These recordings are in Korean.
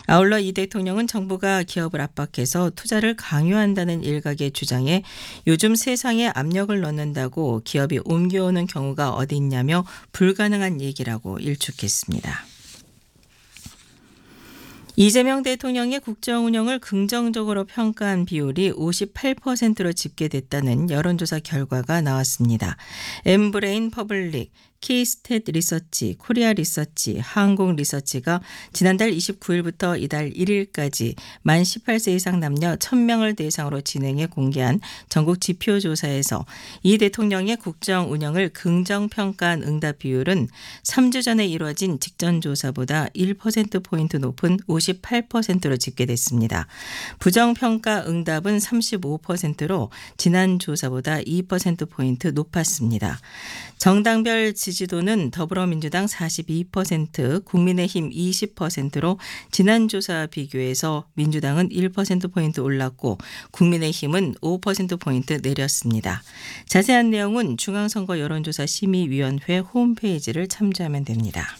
아울러 이 대통령은 정부가 기업을 압박해서 투자를 강요한다는 일각의 주장에 요즘 세상에 압력을 넣는다고 기업이 옮겨오는 경우가 어디 있냐며 불가능한 얘기라고 일축했습니다. 이재명 대통령의 국정 운영을 긍정적으로 평가한 비율이 58%로 집계됐다는 여론조사 결과가 나왔습니다. 엠브레인 퍼블릭, K스탯 리서치, 코리아 리서치, 한국 리서치가 지난달 29일부터 이달 1일까지 만 18세 이상 남녀 1000명을 대상으로 진행해 공개한 전국 지표조사에서 이 대통령의 국정 운영을 긍정평가한 응답 비율은 3주 전에 이루어진 직전 조사보다 1%포인트 높은 58%로 집계됐습니다. 부정평가 응답은 35%로 지난 조사보다 2%포인트 높았습니다. 정당별 지지도는 더불어민주당 42%, 국민의힘 20%로 지난 조사와 비교해서 민주당은 1%포인트 올랐고 국민의힘은 5%포인트 내렸습니다. 자세한 내용은 중앙선거 여론조사 심의위원회 홈페이지를 참조하면 됩니다.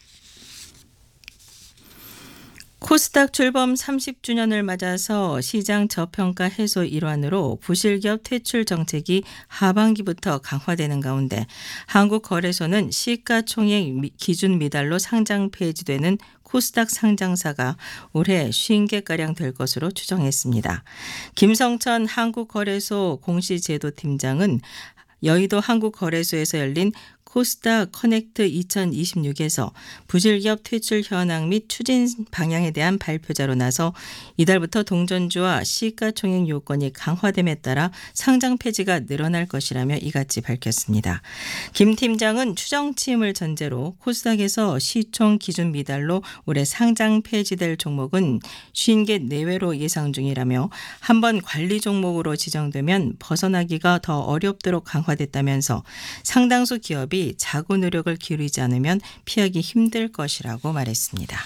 코스닥 출범 30주년을 맞아서 시장 저평가 해소 일환으로 부실기업 퇴출 정책이 하반기부터 강화되는 가운데 한국거래소는 시가총액 기준 미달로 상장 폐지되는 코스닥 상장사가 올해 50개가량 될 것으로 추정했습니다. 김성천 한국거래소 공시제도팀장은 여의도 한국거래소에서 열린 코스닥 커넥트 2026에서 부실기업 퇴출 현황 및 추진 방향에 대한 발표자로 나서 이달부터 동전주와 시가총액 요건이 강화됨에 따라 상장 폐지가 늘어날 것이라며 이같이 밝혔습니다. 김 팀장은 추정치임을 전제로 코스닥에서 시총 기준 미달로 올해 상장 폐지될 종목은 50개 내외로 예상 중이라며 한번 관리 종목으로 지정되면 벗어나기가 더 어렵도록 강화됐다면서 상당수 기업이 자구 노력을 기울이지 않으면 피하기 힘들 것이라고 말했습니다.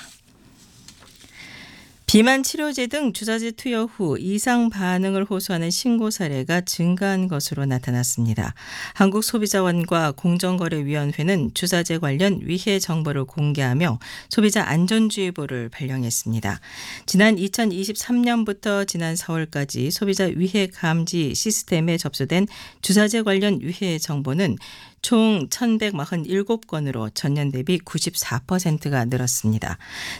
비만 치료제 등 주사제 투여 후 이상 반응을 호소하는 신고 사례가 증가한 것으로 나타났습니다. 한국소비자원과 공정거래위원회는 주사제 관련 위해 정보를 공개하며 소비자 안전주의보를 발령했습니다. 지난 2023년부터 지난 4월까지 소비자 위해 감지 시스템에 접수된 주사제 관련 위해 정보는 총 1,147건으로 전년 대비 94%가 늘었습니다.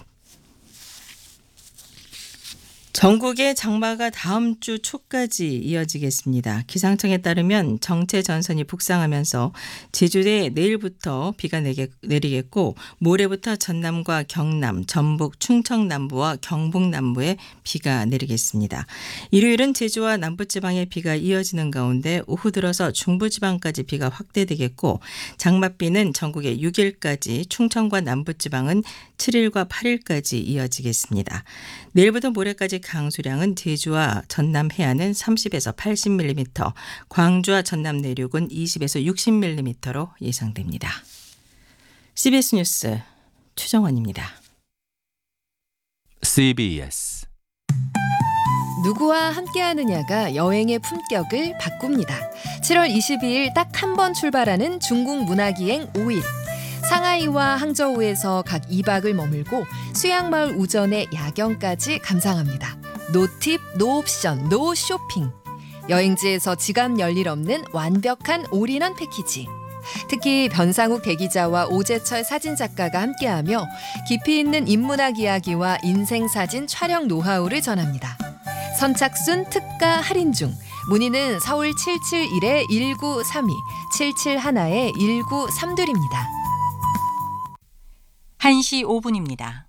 전국의 장마가 다음 주 초까지 이어지겠습니다. 기상청에 따르면 정체 전선이 북상하면서 제주에 내일부터 비가 내리겠고 모레부터 전남과 경남, 전북, 충청 남부와 경북 남부에 비가 내리겠습니다. 일요일은 제주와 남부지방에 비가 이어지는 가운데 오후 들어서 중부지방까지 비가 확대되겠고 장맛비는 전국에 6일까지, 충청과 남부지방은 7일과 8일까지 이어지겠습니다. 내일부터 모레까지 강수량은 제주와 전남 해안은 30에서 80mm, 광주와 전남 내륙은 20에서 60mm로 예상됩니다. CBS 뉴스 최정원입니다. CBS 누구와 함께하느냐가 여행의 품격을 바꿉니다. 7월 22일 딱 한 번 출발하는 중국 문화기행 5일. 상하이와 항저우에서 각 2박을 머물고 수양마을 우전의 야경까지 감상합니다. 노팁, 노옵션, 노쇼핑. 여행지에서 지갑 열일 없는 완벽한 올인원 패키지. 특히 변상욱 대기자와 오재철 사진작가가 함께하며 깊이 있는 인문학 이야기와 인생사진 촬영 노하우를 전합니다. 선착순 특가 할인 중. 문의는 서울 771-1932, 771-1932입니다. 1시 5분입니다.